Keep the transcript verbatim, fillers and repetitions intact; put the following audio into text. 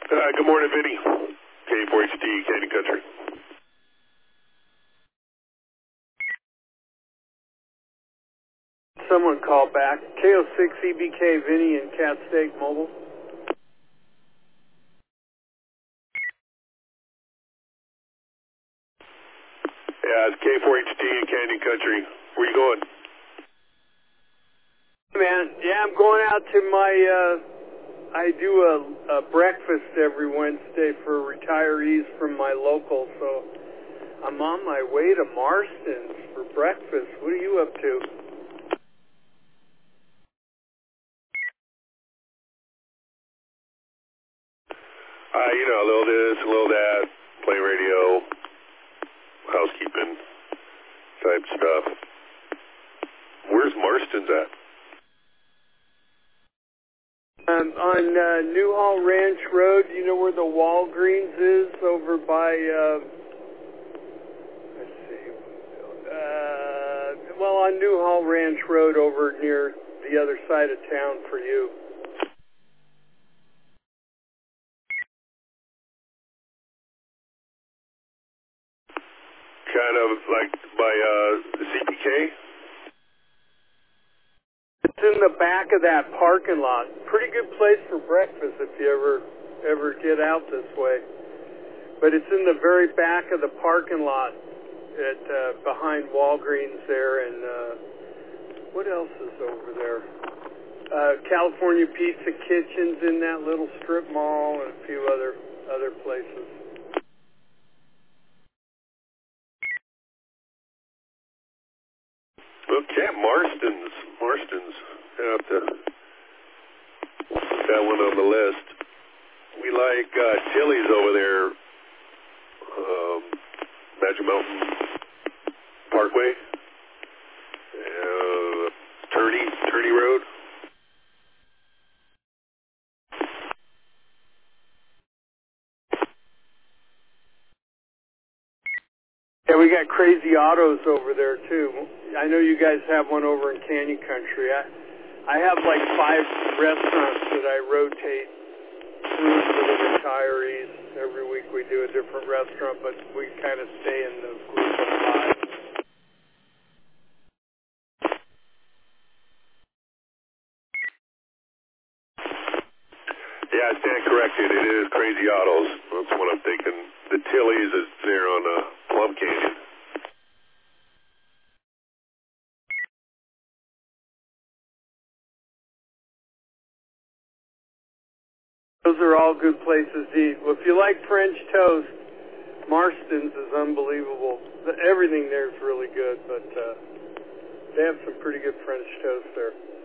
Uh, good morning, Vinny. K four H D, Canyon Country. Someone called back. K oh six E B K, Vinny and Cat Steak Mobile. Yeah, it's K four H D in Canyon Country. Where you going? Man, yeah, I'm going out to my, uh, I do a, a breakfast every Wednesday for retirees from my local, so I'm on my way to Marston's for breakfast. What are you up to? Uh, you know, a little this, a little that, play radio, housekeeping type stuff. Where's Marston's at? Um, on uh, Newhall Ranch Road, you know where the Walgreens is over by, uh, let's see, uh, well, on Newhall Ranch Road over near the other side of town for you. Kind of like by uh, C P K? It's in the back of that parking lot. Pretty good place for breakfast if you ever ever get out this way. But it's in the very back of the parking lot at uh, behind Walgreens there, and uh, what else is over there? Uh, California Pizza Kitchen's in that little strip mall, and a few other other places. Okay, Marston's. Marston's. I have to put that one on the list. We like uh, Tilly's over there, um, Badger Mountain Parkway, uh, Turney, Turney Road. Yeah, we got Crazy Autos over there too. I know you guys have one over in Canyon Country. I, I have like five restaurants that I rotate through for the retirees. Every week we do a different restaurant, but we kind of stay in the group of five. Yeah, I stand corrected. It is Crazy Autos. That's what I'm thinking. The Tilly's is there on uh, Plum Canyon. Those are all good places to eat. Well, if you like French toast, Marston's is unbelievable. Everything there is really good, but uh, they have some pretty good French toast there.